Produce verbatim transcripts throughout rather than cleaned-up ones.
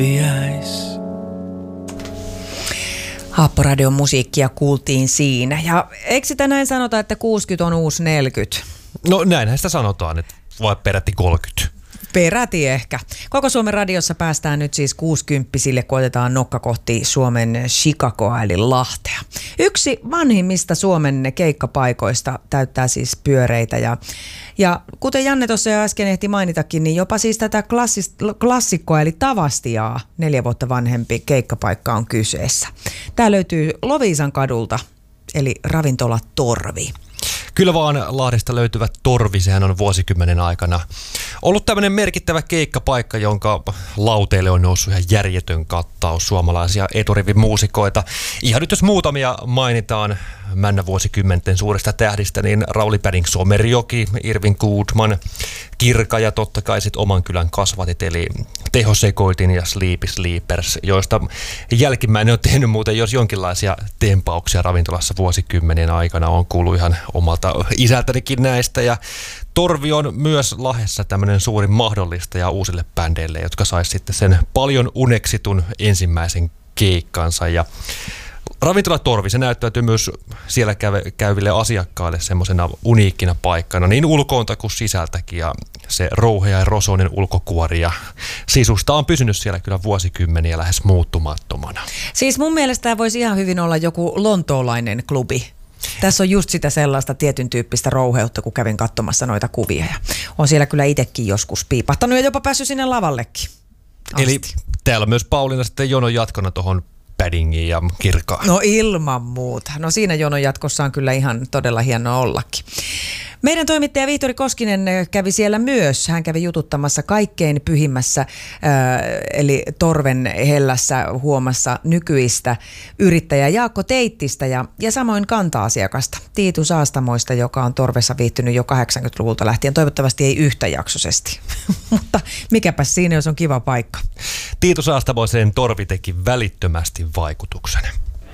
Haapporadion musiikkia kuultiin siinä. Ja eikö sitä näin sanota, että kuusikymmentä on uusi neljäkymmentä? No näinhän sitä sanotaan, että vai peräti kolmekymmentä. Peräti ehkä. Koko Suomen radiossa päästään nyt siis kuusikymppisille, kun otetaan nokka kohti Suomen Chicagoa eli Lahtea. Yksi vanhimmista Suomen keikkapaikoista täyttää siis pyöreitä ja, ja kuten Janne tuossa jo äsken ehti mainitakin, niin jopa siis tätä klassis, klassikkoa eli Tavastiaa, neljä vuotta vanhempi keikkapaikka on kyseessä. Tämä löytyy Loviisan kadulta eli ravintola Torvi. Kyllä vaan Lahdesta löytyvät Torvi, sehän on vuosikymmenen aikana ollut tämmöinen merkittävä keikkapaikka, jonka lauteille on noussut ihan järjetön kattaus suomalaisia eturivimuusikoita. Ihan nyt jos muutamia mainitaan männä vuosikymmenten suurista tähdistä, niin Rauli Päding Somerjoki, Irvin Goodman, Kirka ja totta kai sit oman kylän kasvatit, eli Teho Sekoitin ja Sleepy Sleepers, joista jälkimmäinen on tehnyt muuten jos jonkinlaisia tempauksia ravintolassa vuosikymmenien aikana. On kuullut ihan omalta isältänikin näistä ja Torvi on myös Lahdessa tämmöinen suuri mahdollistaja uusille bändeille, jotka sais sitten sen paljon uneksitun ensimmäisen keikkansa ja ravintola Torvi, se näyttäytyy myös siellä käyville asiakkaille semmoisena uniikkina paikkana, niin ulkoonta kuin sisältäkin, ja se rouhea ja rosoinen ulkokuori ja sisusta on pysynyt siellä kyllä vuosikymmeniä lähes muuttumattomana. Siis mun mielestä tämä voisi ihan hyvin olla joku lontoolainen klubi. Tässä on just sitä sellaista tietyn tyyppistä rouheutta, kun kävin katsomassa noita kuvia. Ja on siellä kyllä itsekin joskus piipahtanut ja jopa päässyt sinne lavallekin asti. Eli täällä myös Pauliina sitten jonon jatkona tuohon Pädingiin ja Kirkaan. No ilman muuta. No siinä jonon jatkossa on kyllä ihan todella hienoa ollakin. Meidän toimittaja Vihtori Koskinen kävi siellä myös. Hän kävi jututtamassa kaikkein pyhimmässä, ää, eli Torven hellässä huomassa nykyistä yrittäjää Jaakko Teittistä ja, ja samoin kanta-asiakasta Tiitu Saastamoista, joka on Torvessa viihtynyt jo kahdeksankymmentäluvulta lähtien. Toivottavasti ei yhtäjaksoisesti, mutta mikäpäs siinä, jos on kiva paikka. Tiitu Saastamoiseen Torvi teki välittömästi vaikutuksen.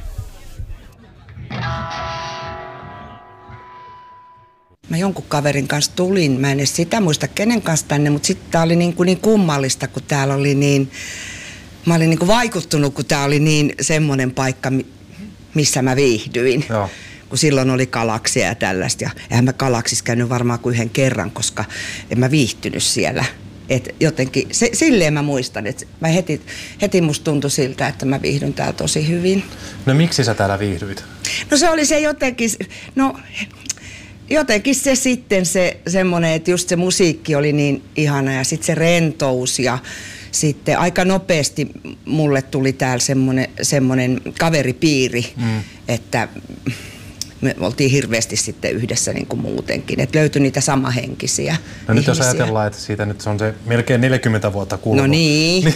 Mä jonkun kaverin kanssa tulin, mä en edes sitä muista kenen kanssa tänne, mutta sitten tää oli niin, kuin niin kummallista, kun täällä oli niin, mä olin niin kuin vaikuttunut, kun tää oli niin semmoinen paikka, missä mä viihdyin. Joo. Kun silloin oli Galaksia ja tällaista, ja eihän mä Galaksissa käynyt varmaan kuin yhden kerran, koska en mä viihtynyt siellä. Et jotenkin, se, silleen mä muistan, että mä heti, heti musta tuntui siltä, että mä viihdyn täällä tosi hyvin. No miksi sä täällä viihdyit? No se oli se jotenkin, no... Jotenkin se sitten se semmoinen, että just se musiikki oli niin ihana ja sitten se rentous ja sitten aika nopeasti mulle tuli täällä semmoinen, semmoinen kaveripiiri, mm. että me oltiin hirveästi sitten yhdessä niin kuin muutenkin, että löytyi niitä samahenkisiä No ihmisiä. Nyt jos ajatellaan, että siitä nyt on se melkein neljäkymmentä vuotta kulunut. No niin.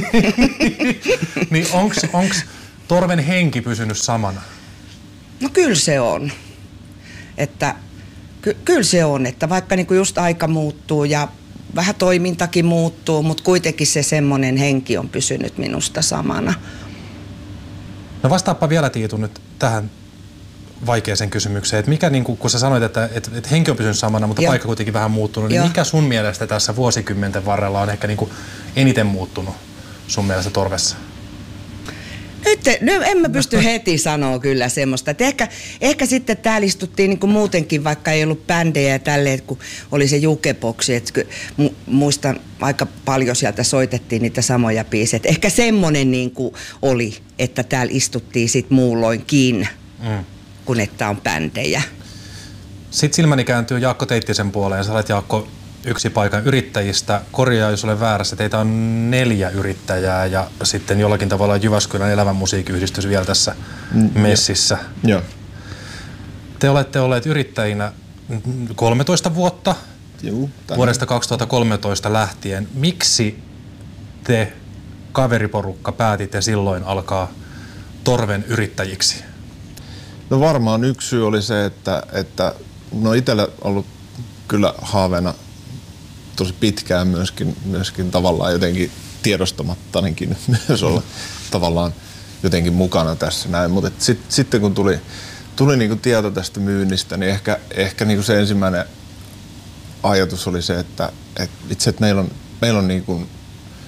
Niin onks, onks Torven henki pysynyt samana? No kyllä se on. Että ky- kyllä se on, että vaikka niinku just aika muuttuu ja vähän toimintakin muuttuu, mutta kuitenkin se semmoinen henki on pysynyt minusta samana. No vastaappa vielä Tiitu nyt tähän vaikeaseen kysymykseen, että mikä, niin kun sä sanoit, että, että, että henki on pysynyt samana, mutta Joo. paikka kuitenkin vähän muuttunut, niin Joo. mikä sun mielestä tässä vuosikymmenten varrella on ehkä niin kuin eniten muuttunut sun mielestä Torvessa? Nyt, nyt en mä pysty heti sanoa kyllä semmoista. Että ehkä, ehkä sitten täällä istuttiin niin kuin muutenkin, vaikka ei ollut bändejä ja tälleen, kun oli se jukeboksi. Että mu- muistan aika paljon sieltä soitettiin niitä samoja biisejä. Ehkä semmoinen niin kuin oli, että täällä istuttiin sit muulloinkin, mm. kun että on bändejä. Sitten silmäni kääntyy Jaakko Teittisen puoleen. Sä olet Jaakko yksi paikan yrittäjistä. Korjaa, jos olen väärässä. Teitä on neljä yrittäjää ja sitten jollakin tavalla Jyväskylän elävän musiikkiyhdistys vielä tässä mm, messissä. Joo. Te olette olleet yrittäjinä kolmetoista vuotta, Juu, vuodesta kaksituhattakolmetoista lähtien. Miksi te, kaveriporukka, päätitte silloin alkaa Torven yrittäjiksi? No varmaan yksi syy oli se, että, että no itsellä ollut kyllä haaveena tosi pitkään myöskin, myöskin tavallaan jotenkin tiedostamattanenkin myös olla tavallaan jotenkin mukana tässä näin. Mutta sit, sitten kun tuli, tuli niinku tieto tästä myynnistä, niin ehkä, ehkä niinku se ensimmäinen ajatus oli se, että et itse, että meillä on, meillä on niinku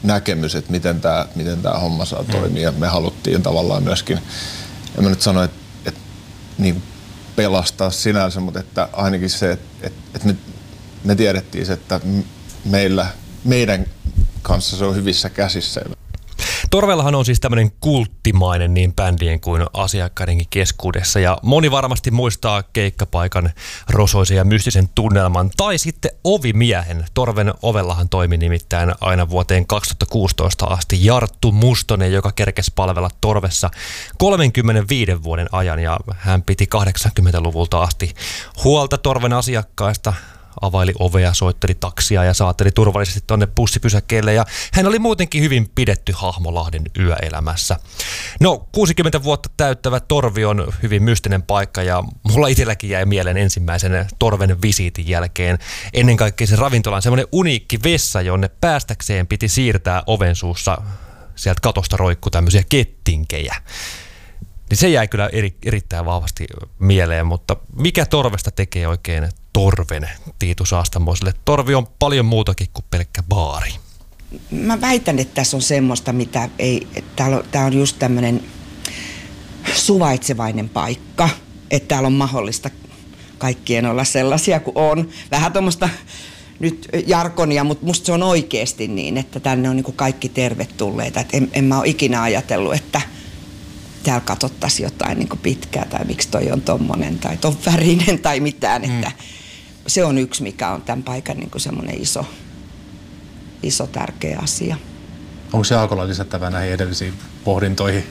näkemys, että miten tämä miten tää homma saa toimia. Ja me haluttiin tavallaan myöskin, en mä nyt sano, että, että niin pelastaa sinänsä, mutta että ainakin se, että, että, että me, me tiedettiin, että meillä, meidän kanssa se on hyvissä käsissä. Torvellahan on siis tämmöinen kulttimainen niin bändien kuin asiakkaidenkin keskuudessa ja moni varmasti muistaa keikkapaikan rosoisen ja mystisen tunnelman tai sitten ovimiehen. Torven ovellahan toimi nimittäin aina vuoteen kaksituhattakuusitoista asti Jarttu Mustonen, joka kerkesi palvella Torvessa kolmenkymmenenviiden vuoden ajan ja hän piti kahdeksankymmentäluvulta asti huolta Torven asiakkaista. Availi ovea, soitteli taksia ja saatteli turvallisesti tuonne bussipysäkkeelle ja hän oli muutenkin hyvin pidetty hahmo Lahden yöelämässä. No, kuusikymmentä vuotta täyttävä Torvi on hyvin mystinen paikka ja mulla itselläkin jäi mieleen ensimmäisen Torven visiitin jälkeen ennen kaikkea se ravintolan semmoinen uniikki vessa, jonne päästäkseen piti siirtää oven suussa sieltä katosta roikku tämmöisiä kettinkejä. Niin se jäi kyllä eri, erittäin vahvasti mieleen, mutta mikä Torvesta tekee oikein Torven, Tiitu Saastamoiselle? Torvi on paljon muutakin kuin pelkkä baari. Mä väitän, että tässä on semmoista, mitä ei, tää on just tämmöinen suvaitsevainen paikka, että täällä on mahdollista kaikkien olla sellaisia kuin on. Vähän tuommoista nyt jarkonia, mutta musta se on oikeasti niin, että tänne on niin kuin kaikki tervetulleita. Et en, en mä ole ikinä ajatellut, että täällä katsottaisiin jotain niin kuin pitkää tai miksi toi on tommonen tai ton värinen tai mitään. Mm. Että se on yksi, mikä on tämän paikan niin kuin semmoinen iso, iso tärkeä asia. Onko se alkolla lisättävää näihin edellisiin pohdintoihin?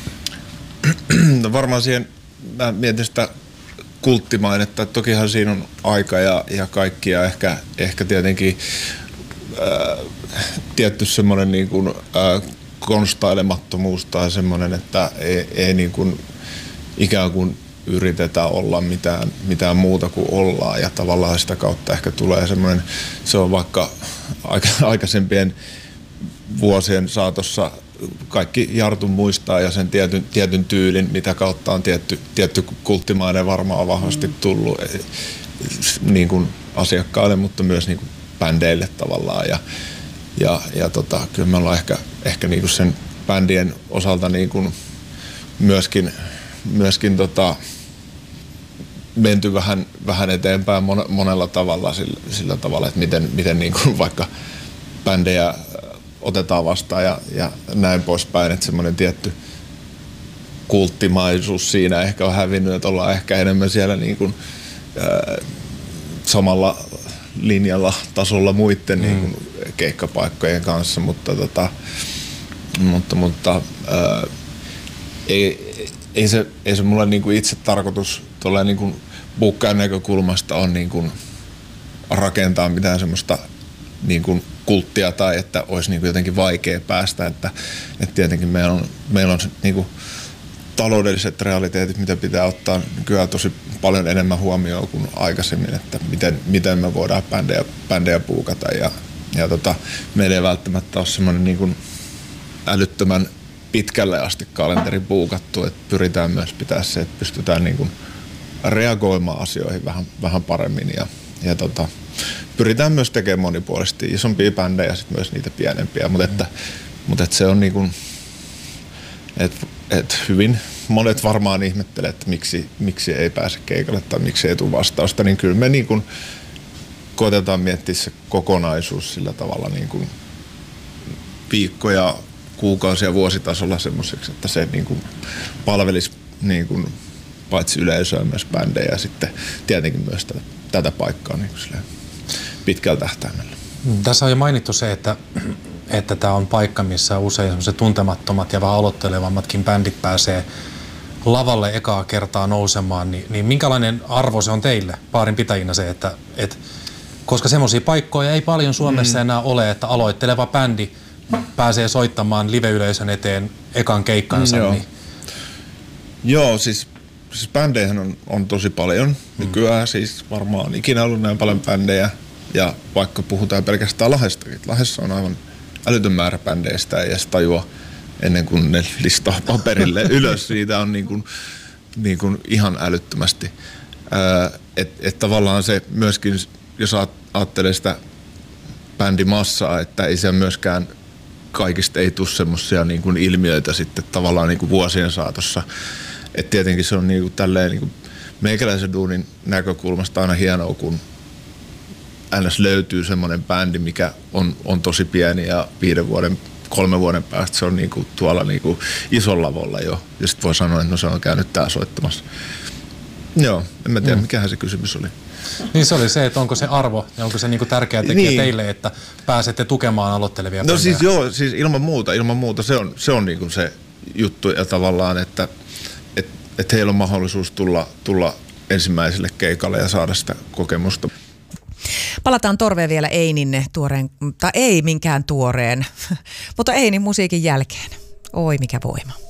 No varmaan siihen, mä mietin sitä kulttimainetta, että tokihan siinä on aika ja, ja kaikki ja ehkä, ehkä tietenkin ää, tietty semmoinen niin kuin, ää, konstailemattomuus tai semmoinen, että ei, ei niin kuin ikään kuin yritetä olla mitään, mitään muuta kuin ollaan ja tavallaan sitä kautta ehkä tulee semmoinen, se on vaikka aika, aikaisempien vuosien saatossa kaikki Jartun muistaa ja sen tietyn, tietyn tyylin, mitä kautta on tietty, tietty kulttimainen varmaan vahvasti tullut niin kuin asiakkaille, mutta myös niin kuin bändeille tavallaan ja Ja, ja tota, kyllä me ollaan ehkä, ehkä niinku sen bändien osalta niinku myöskin, myöskin tota, menty vähän, vähän eteenpäin monella tavalla sillä, sillä tavalla, että miten, miten niinku vaikka bändejä otetaan vastaan ja, ja näin poispäin. Että semmoinen tietty kulttimaisuus siinä ehkä on hävinnyt, että ollaan ehkä enemmän siellä niinku, ää, samalla linjalla, tasolla muiden mm. niin kuin keikkapaikkojen kanssa, mutta, tota, mutta, mutta ää, ei, ei, se, ei se mulle niin kuin itse tarkoitus tuolla niin kuin buukkajan näkökulmasta on niin kuin rakentaa mitään semmoista niin kuin kulttia tai että olisi niin kuin jotenkin vaikea päästä, että, että tietenkin meillä on, meillä on niin kuin taloudelliset realiteetit, mitä pitää ottaa nykyään tosi paljon enemmän huomioon kuin aikaisemmin, että miten, miten me voidaan bändejä, bändejä puukata ja, ja tota, meillä ei välttämättä ole semmoinen niin kuin älyttömän pitkälle asti kalenteri puukattu, että pyritään myös pitää se, että pystytään niin kuin reagoimaan asioihin vähän, vähän paremmin ja, ja tota, pyritään myös tekemään monipuolisesti isompia bändejä ja sitten myös niitä pienempiä, mutta, että, mutta että se on niin kuin, että et hyvin monet varmaan ihmettelee, että miksi, miksi ei pääse keikalle tai miksi ei tule vastausta, niin kyllä me niin kuin koetetaan miettiä se kokonaisuus sillä tavalla niin kuin viikkoja, kuukausia, vuositasolla semmoiseksi, että se niin kuin palvelisi niin kuin paitsi yleisöä myös bändejä ja sitten tietenkin myös tätä, tätä paikkaa niin kuin pitkällä tähtäimellä. Tässä on jo mainittu se, että että tämä on paikka, missä usein semmoiset tuntemattomat ja vähän aloittelevammatkin bändit pääsee lavalle ekaa kertaa nousemaan, niin, niin minkälainen arvo se on teille baarin pitäjinä se, että, että koska semmoisia paikkoja ei paljon Suomessa mm. enää ole, että aloitteleva bändi pääsee soittamaan live-yleisön eteen ekan keikkansa. Mm, joo. Niin. Joo, siis, siis bändeihän on, on tosi paljon. Mm. Nykyään siis varmaan ikinä ollut näin paljon bändejä ja vaikka puhutaan pelkästään Lahdestakin. Lahdessa on aivan älytön määrä bändejä, sitä ei edes tajua ennen kuin ne listaa paperille ylös. Siitä on niin kuin, niin kuin ihan älyttömästi. Että et tavallaan se myöskin, jos ajattelee sitä bändimassaa, että ei se myöskään kaikista ei tule semmoisia niin kuin ilmiöitä sitten tavallaan niin kuin vuosien saatossa. Et tietenkin se on niin kuin tälleen niin kuin meikäläisen duunin näkökulmasta aina hienoa, kun ns. Löytyy semmoinen bändi, mikä on, on tosi pieni ja viiden vuoden, kolmen vuoden päästä se on niin kuin tuolla niin kuin isolla lavolla jo. Ja sitten voi sanoa, että no se on käynyt tää soittamassa. Joo, en mä tiedä, mm. mikähän se kysymys oli. Niin se oli se, että onko se arvo ja onko se niinku tärkeä tekijä niin. teille, että pääsette tukemaan aloittelevia No bändejä? siis joo, siis ilman muuta, ilman muuta se on, se on niinku se juttu ja tavallaan, että et, et heillä on mahdollisuus tulla, tulla ensimmäiselle keikalle ja saada sitä kokemusta. Palataan torveen vielä Einin tuoreen, tai ei minkään tuoreen, mutta Einin musiikin jälkeen. Oi mikä voima.